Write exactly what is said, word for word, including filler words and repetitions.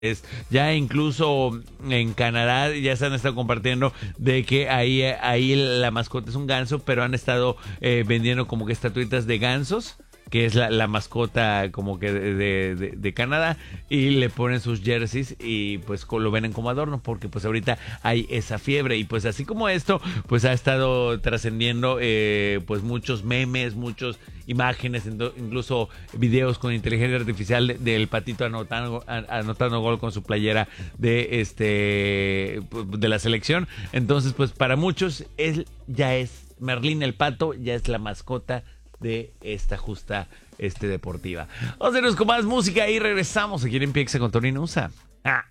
Es, ya incluso en Canadá ya se han estado compartiendo de que ahí, ahí la mascota es un ganso, pero han estado eh, vendiendo como que estatuitas de gansos, que es la, la mascota como que de, de, de, de Canadá, y le ponen sus jerseys y pues lo venden como adorno, porque pues ahorita hay esa fiebre. Y pues así como esto, pues ha estado trascendiendo eh, pues muchos memes, muchos imágenes, incluso videos con inteligencia artificial de, del patito anotando, anotando gol con su playera de este de la selección. Entonces pues para muchos él ya es Merlín el pato, ya es la mascota de esta justa este deportiva. Vamos a irnos con más música y regresamos aquí en Piexa con Tony Nusa. Ah.